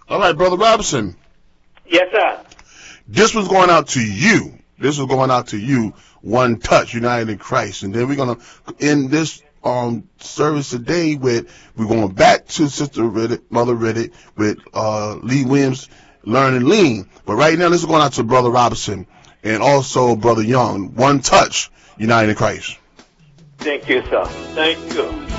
All right, Brother Robinson. Yes, sir. This was going out to you. This was going out to you. One touch, united in Christ. And then we're going to end this service today we're going back to Sister Riddick, Mother Riddick, with Lee Williams, Learn and Lean. But right now, this is going out to Brother Robinson and also Brother Young. One touch, united in Christ. Thank you, sir. Thank you.